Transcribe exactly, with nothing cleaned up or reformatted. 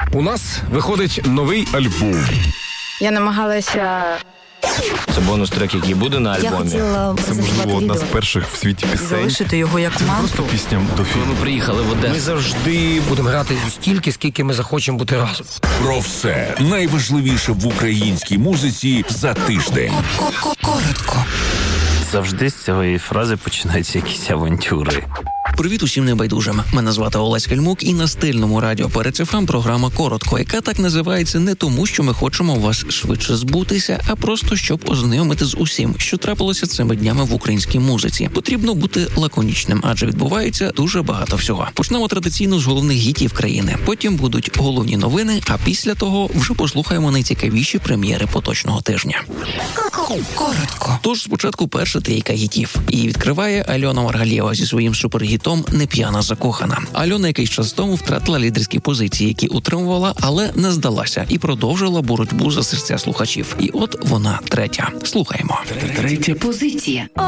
У нас виходить новий альбом. Я намагалася... Це бонус-трек, який буде на Я альбомі. хотіла Це, можливо, одна з перших в світі пісень. залишити його як Це не манту. просто пісня до Ми фільму. приїхали в Одесу. Ми завжди будемо грати стільки, скільки ми захочемо бути разом. Про все найважливіше в українській музиці за тиждень. Коротко. Завжди з цієї фрази починаються якісь авантюри. Привіт усім небайдужим. Мене звати Олесь Кальмук, і на стильному радіо Перед еф ем програма «Коротко», яка так називається не тому, що ми хочемо вас швидше збутися, а просто щоб ознайомити з усім, що трапилося цими днями в українській музиці. Потрібно бути лаконічним, адже відбувається дуже багато всього. Почнемо традиційно з головних гітів країни. Потім будуть головні новини, а після того вже послухаємо найцікавіші прем'єри поточного тижня. Коротко. Тож спочатку перша трійка гітів. І відкриває Альона Маргалєва зі своїм супергітом «Не п'яна закохана». Альона якийсь час тому втратила лідерські позиції, які утримувала, але не здалася і продовжила боротьбу за серця слухачів. І от вона третя. Слухаємо. Позиція.